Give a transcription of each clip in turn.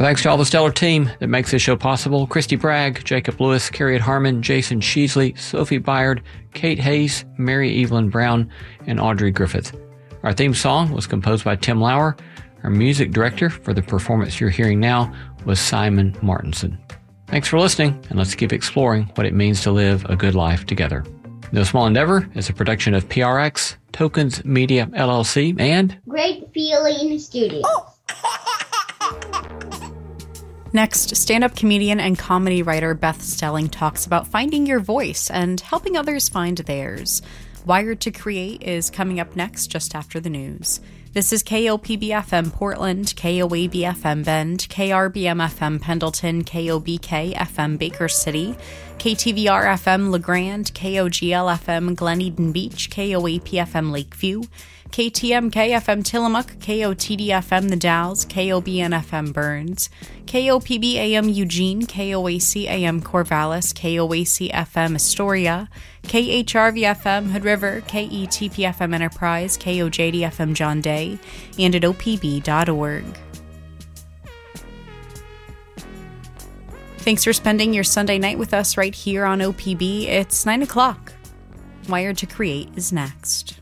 Thanks to all the stellar team that makes this show possible. Christy Bragg, Jacob Lewis, Carriot Harmon, Jason Sheasley, Sophie Byard, Kate Hayes, Mary Evelyn Brown, and Audrey Griffith. Our theme song was composed by Tim Lauer. Our music director for the performance you're hearing now was Simon Martinson. Thanks for listening, and let's keep exploring what it means to live a good life together. No Small Endeavor is a production of PRX, Tokens Media LLC, and Great Feeling Studios. Next, stand-up comedian and comedy writer Beth Stelling talks about finding your voice and helping others find theirs. Wired to Create is coming up next, just after the news. This is KOPB-FM Portland, KOAB-FM Bend, KRBM-FM Pendleton, KOBK-FM Baker City, KTVR-FM LeGrand, KOGL-FM Glen Eden Beach, KOAP-FM Lakeview, KTMK-FM Tillamook, KOTD-FM The Dalles, KOBN-FM Burns, KOPB-AM Eugene, KOAC-AM Corvallis, KOAC-FM Astoria, KHRV-FM Hood River, KETP-FM Enterprise, KOJD-FM John Day, and at opb.org. Thanks for spending your Sunday night with us right here on OPB. It's 9 o'clock. Wired to Create is next.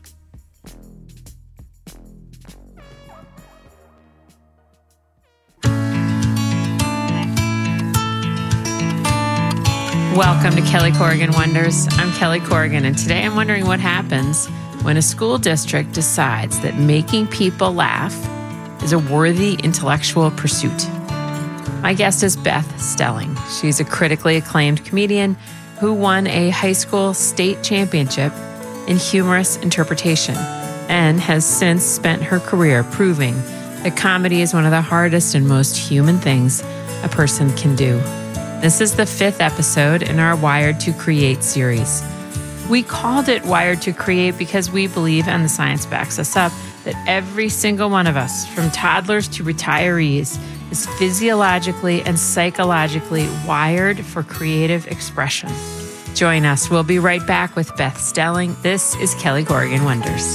Welcome to Kelly Corrigan Wonders. I'm Kelly Corrigan, and today I'm wondering what happens when a school district decides that making people laugh is a worthy intellectual pursuit. My guest is Beth Stelling. She's a critically acclaimed comedian who won a high school state championship in humorous interpretation and has since spent her career proving that comedy is one of the hardest and most human things a person can do. This is the 5th episode in our Wired to Create series. We called it Wired to Create because we believe, and the science backs us up, that every single one of us, from toddlers to retirees, is physiologically and psychologically wired for creative expression. Join us. We'll be right back with Beth Stelling. This is Kelly Corrigan Wonders.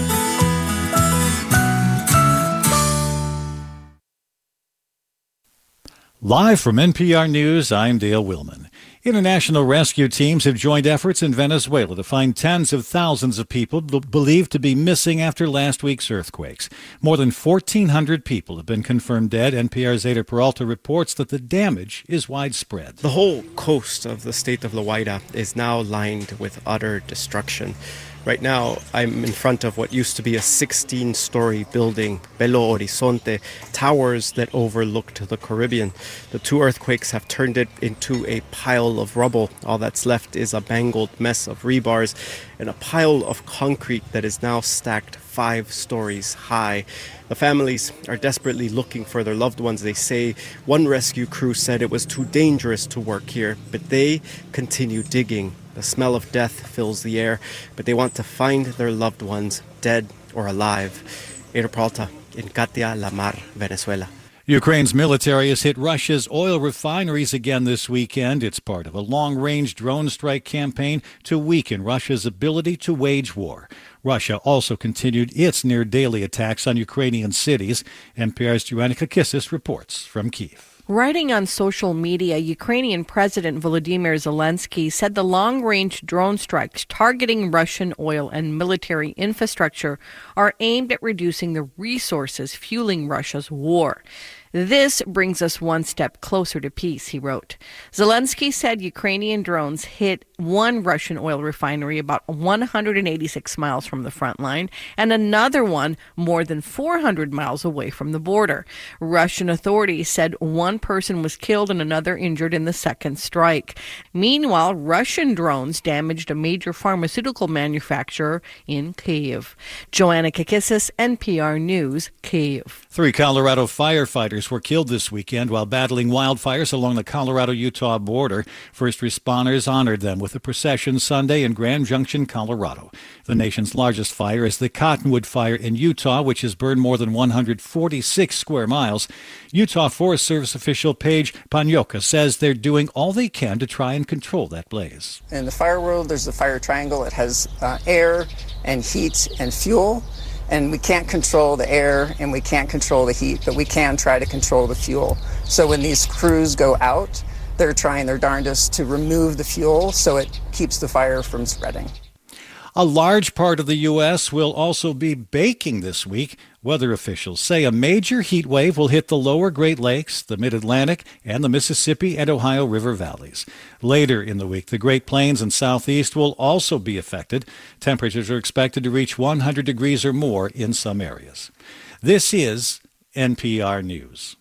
Live from NPR News, I'm Dale Willman. International rescue teams have joined efforts in Venezuela to find tens of thousands of people believed to be missing after last week's earthquakes. More than 1,400 people have been confirmed dead. NPR's Ada Peralta reports that the damage is widespread. The whole coast of the state of La Guaira is now lined with utter destruction. Right now, I'm in front of what used to be a 16-story building, Belo Horizonte, towers that overlooked the Caribbean. The 2 earthquakes have turned it into a pile of rubble. All that's left is a mangled mess of rebars and a pile of concrete that is now stacked 5 stories high. The families are desperately looking for their loved ones. They say one rescue crew said it was too dangerous to work here, but they continue digging. The smell of death fills the air, but they want to find their loved ones, dead or alive. Ada Peralta in Catia La Mar, Venezuela. Ukraine's military has hit Russia's oil refineries again this weekend. It's part of a long-range drone strike campaign to weaken Russia's ability to wage war. Russia also continued its near-daily attacks on Ukrainian cities. NPR's Joanna Kakissis reports from Kyiv. Writing on social media, Ukrainian President Volodymyr Zelensky said the long-range drone strikes targeting Russian oil and military infrastructure are aimed at reducing the resources fueling Russia's war. This brings us one step closer to peace, he wrote. Zelensky said Ukrainian drones hit one Russian oil refinery about 186 miles from the front line and another one more than 400 miles away from the border. Russian authorities said one person was killed and another injured in the second strike. Meanwhile, Russian drones damaged a major pharmaceutical manufacturer in Kyiv. Joanna Kakissis, NPR News, Kyiv. 3 Colorado firefighters were killed this weekend while battling wildfires along the Colorado-Utah border. First responders honored them with a procession Sunday in Grand Junction, Colorado. The nation's largest fire is the Cottonwood Fire in Utah, which has burned more than 146 square miles. Utah Forest Service official Paige Panyoka says they're doing all they can to try and control that blaze. In the fire world, there's the fire triangle. It has air and heat and fuel. And we can't control the air and we can't control the heat, but we can try to control the fuel. So when these crews go out, they're trying their darndest to remove the fuel so it keeps the fire from spreading. A large part of the U.S. will also be baking this week. Weather officials say a major heat wave will hit the lower Great Lakes, the Mid-Atlantic, and the Mississippi and Ohio River valleys. Later in the week, the Great Plains and Southeast will also be affected. Temperatures are expected to reach 100 degrees or more in some areas. This is NPR News.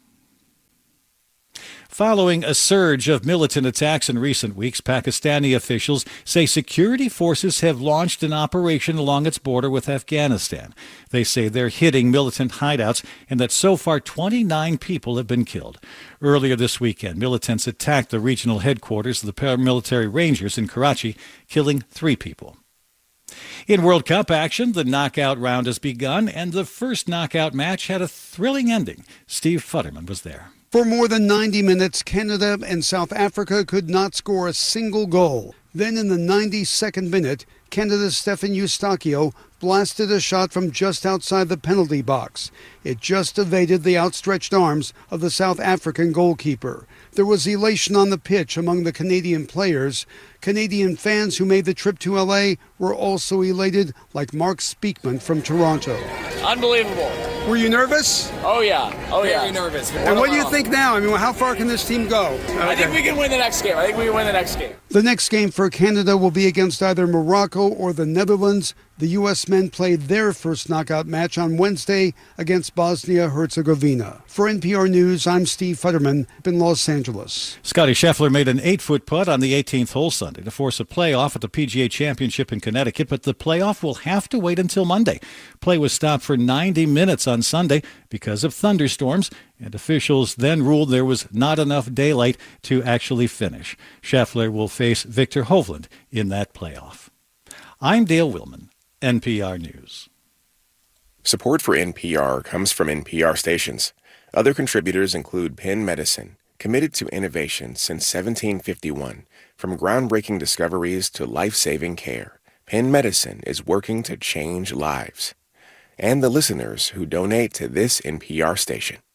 Following a surge of militant attacks in recent weeks, Pakistani officials say security forces have launched an operation along its border with Afghanistan. They say they're hitting militant hideouts and that so far 29 people have been killed. Earlier this weekend, militants attacked the regional headquarters of the paramilitary Rangers in Karachi, killing 3 people. In World Cup action, the knockout round has begun, and the first knockout match had a thrilling ending. Steve Futterman was there. For more than 90 minutes, Canada and South Africa could not score a single goal. Then in the 92nd minute, Canada's Stefan Eustáquio blasted a shot from just outside the penalty box. It just evaded the outstretched arms of the South African goalkeeper. There was elation on the pitch among the Canadian players. Canadian fans who made the trip to L.A. were also elated, like Mark Speakman from Toronto. Unbelievable. Were you nervous? Oh, yeah. Very nervous. And what do you think now? I mean, how far can this team go? I think we can win the next game. The next game for Canada will be against either Morocco or the Netherlands. The U.S. men played their first knockout match on Wednesday against Bosnia-Herzegovina. For NPR News, I'm Steve Futterman in Los Angeles. Scottie Scheffler made an 8-foot putt on the 18th hole Sunday to force a playoff at the PGA Championship in Connecticut, but the playoff will have to wait until Monday. Play was stopped for 90 minutes on Sunday because of thunderstorms, and officials then ruled there was not enough daylight to actually finish. Scheffler will face Victor Hovland in that playoff. I'm Dale Willman, NPR News. Support for NPR comes from NPR stations. Other contributors include Penn Medicine, committed to innovation since 1751. From groundbreaking discoveries to life-saving care, Penn Medicine is working to change lives. And the listeners who donate to this NPR station.